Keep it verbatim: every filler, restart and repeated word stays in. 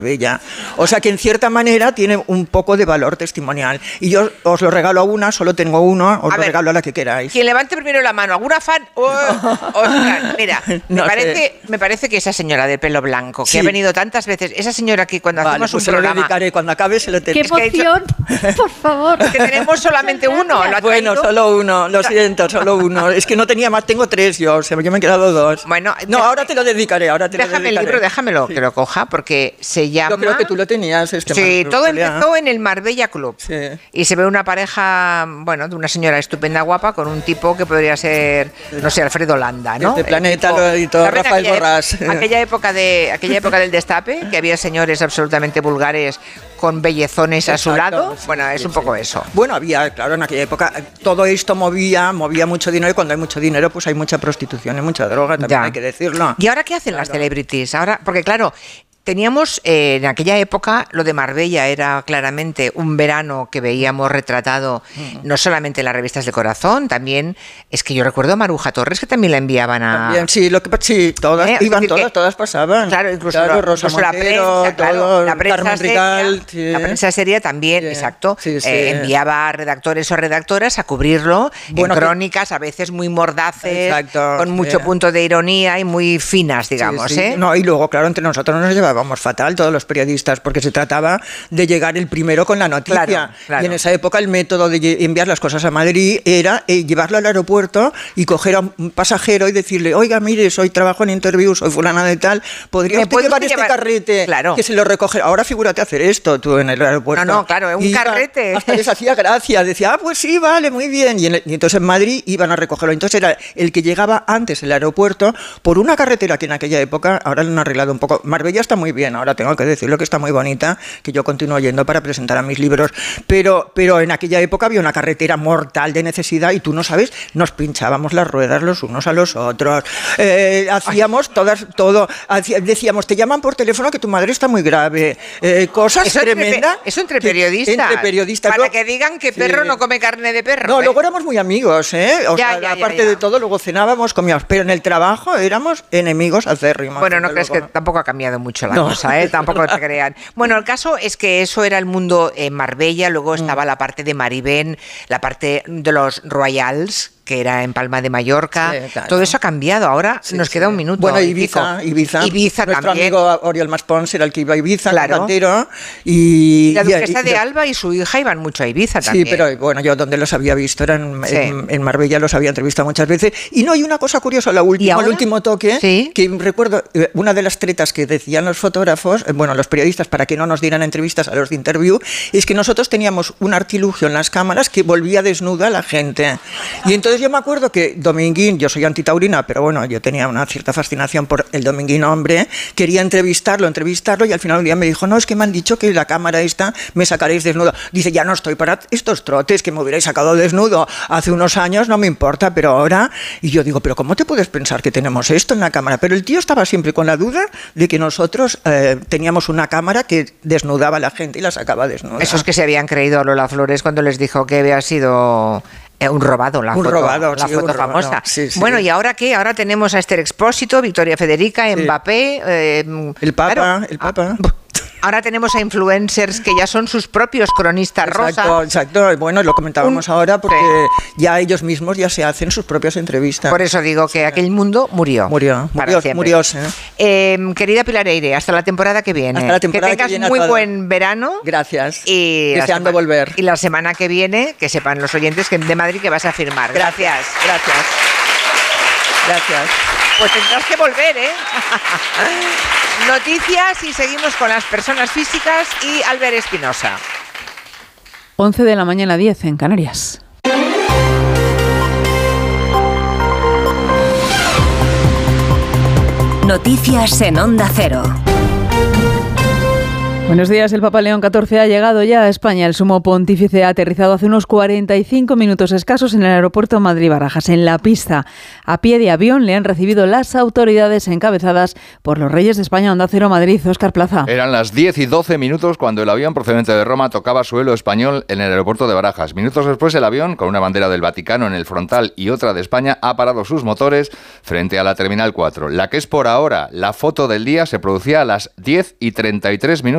Bella. O sea que en cierta manera tiene un poco de valor testimonial. Y yo os lo regalo a una, solo tengo uno, os a lo ver, regalo a la que queráis. Quien levante primero la mano, ¿alguna fan? Oh, Oscar, mira, No me, parece, sé. me parece que esa señora de pelo blanco, que Sí. ha venido tantas veces, esa señora que cuando Vale, hacemos pues un se lo programa... dedicaré cuando acabe, se lo ¡Qué tenéis. que he dicho- emoción! Por favor. Que tenemos solamente uno. ¿Lo has Bueno, traído? solo uno, lo siento, solo uno. Es que no tenía más, tengo tres yo, o sea, yo me he quedado dos. Bueno, no, déjame- ahora te lo dedicaré, ahora te Déjame lo el dedicaré. libro, déjamelo Sí. que lo coja, porque se llama... Yo creo que tú lo tenías. Este Sí, Mar- todo Julia. empezó en el Marbella Club. Sí. Y se ve una pareja, bueno, de una señora estupenda, guapa, con un tipo que podría ser, no sé, Alfredo Landa, ¿no? Este El Planeta tipo- lo- y todo, ¿saben Rafael aquella, Borrás? Aquella época, de, aquella época del destape, que había señores absolutamente vulgares con bellezones a su Exacto, lado. sí, Bueno, es sí, un poco sí. eso. Bueno, había, claro, en aquella época todo esto movía, movía mucho dinero y cuando hay mucho dinero pues hay mucha prostitución y mucha droga, también Ya. hay que decirlo. ¿Y ahora qué hacen las celebrities? Ahora, porque claro, teníamos eh, en aquella época lo de Marbella era claramente un verano que veíamos retratado no solamente en las revistas de corazón, también es que yo recuerdo a Maruja Torres que también la enviaban a... También, sí, lo que pasa- sí, todas ¿Eh? Es iban, decir todas, que- todas pasaban. Claro, incluso, Claro, la, Rosa incluso la Montero, prensa, claro, todo, la prensa Carmen seria, Rical, sí. la prensa seria también, Sí, exacto, sí, sí. eh, enviaba a redactores o redactoras a cubrirlo Bueno, en que- crónicas a veces muy mordaces, Exacto, con sí. mucho punto de ironía y muy finas, digamos, Sí, sí. ¿eh? No, y luego, claro, entre nosotros nos llevábamos fatal todos los periodistas, porque se trataba de llegar el primero con la noticia. Claro, claro. Y en esa época el método de lle- enviar las cosas a Madrid era eh, llevarlo al aeropuerto y coger a un pasajero y decirle, oiga, mire, soy trabajo en Interview, soy fulana de tal, ¿podría ¿Me usted puede llevar usted este llevar? carrete? Claro. Que se lo recoge. Ahora figúrate hacer esto tú en el aeropuerto. No, no, claro, un Y iba- carrete. Hasta les hacía gracia, decía, ah, pues sí, vale, muy bien. Y, en el- y entonces en Madrid iban a recogerlo. Entonces era el que llegaba antes el aeropuerto por una carretera que en aquella época, ahora lo han arreglado un poco. Marbella está muy bien, ahora tengo que decirlo que está muy bonita, que yo continúo yendo para presentar a mis libros, pero, pero en aquella época había una carretera mortal de necesidad y tú no sabes, nos pinchábamos las ruedas los unos a los otros, eh, hacíamos todas, todo, hacía- decíamos, te llaman por teléfono que tu madre está muy grave, eh, cosas Eso entre, tremendas. pe- eso entre que- periodistas. Entre periodistas. Para Luego- que digan que Sí. perro no come carne de perro. No, ¿eh? luego éramos muy amigos, ¿eh? O Ya, sea, ya, ya, aparte ya. de todo, luego cenábamos, comíamos, pero en el trabajo éramos enemigos acérrimos. Bueno, no desde crees que luego. tampoco ha cambiado mucho la No. cosa, ¿eh? Tampoco te crean. Bueno, el caso es que eso era el mundo en Marbella, luego estaba la parte de Maribén, la parte de los Royals, que era en Palma de Mallorca. Sí, claro. Todo eso ha cambiado. Ahora Sí, nos sí. queda un minuto. Bueno, y Ibiza, pico. Ibiza. Ibiza Nuestro también. amigo Oriol Maspons era el que iba a Ibiza, Claro. cantero, y... La y- duquesa y- de Alba y su hija iban mucho a Ibiza Sí, también. pero bueno, yo donde los había visto era en, Sí. en, en Marbella, los había entrevistado muchas veces. Y no, hay una cosa curiosa, la ¿Y última, ahora? el último toque, Sí. que recuerdo, eh, una de las tretas que decían los fotógrafos, eh, bueno, los periodistas, para que no nos dieran entrevistas a los de Interview, es que nosotros teníamos un artilugio en las cámaras que volvía desnuda a la gente. Y entonces yo me acuerdo que Dominguín, yo soy antitaurina, pero bueno, yo tenía una cierta fascinación por el Dominguín hombre, quería entrevistarlo, entrevistarlo, y al final un día me dijo, no, es que me han dicho que la cámara esta me sacaréis desnudo. Dice, ya no estoy para estos trotes, que me hubierais sacado desnudo hace unos años, no me importa, pero ahora... Y yo digo, pero ¿cómo te puedes pensar que tenemos esto en la cámara? Pero el tío estaba siempre con la duda de que nosotros eh, teníamos una cámara que desnudaba a la gente y la sacaba desnuda. Esos que se habían creído a Lola Flores cuando les dijo que había sido... eh, Un robado, la Un foto, robado, la sí, foto un robado. famosa. Sí, sí. Bueno, ¿y ahora qué? Ahora tenemos a Esther Expósito, Victoria Federica, Sí. Mbappé. eh, El Papa, claro. el Papa. Ah, ahora tenemos a influencers que ya son sus propios cronistas Exacto, rosa. exacto. Bueno, lo comentábamos Un- ahora porque Sí. ya ellos mismos ya se hacen sus propias entrevistas. Por eso digo que aquel mundo murió. Murió, para murió, siempre. murióse. Eh, querida Pilar Eire, hasta la temporada que viene. Hasta la temporada que que tengas viene a muy todos. buen verano. Gracias. Y la Deseando sema- volver. Y la semana que viene, que sepan los oyentes que de Madrid que vas a firmar. Gracias. Gracias. Gracias. Pues tendrás que volver, ¿eh? Noticias y seguimos con las personas físicas y Albert Espinosa. once de la mañana, diez en Canarias. Noticias en Onda Cero. Buenos días, el Papa León catorce ha llegado ya a España. El sumo pontífice ha aterrizado hace unos cuarenta y cinco minutos escasos en el aeropuerto Madrid-Barajas. En la pista, a pie de avión, le han recibido las autoridades encabezadas por los Reyes de España. Onda Cero Madrid, Óscar Plaza. Eran las diez y doce minutos cuando el avión procedente de Roma tocaba suelo español en el aeropuerto de Barajas. Minutos después, el avión, con una bandera del Vaticano en el frontal y otra de España, ha parado sus motores frente a la Terminal cuatro. La que es por ahora la foto del día se producía a las diez y treinta y tres minutos.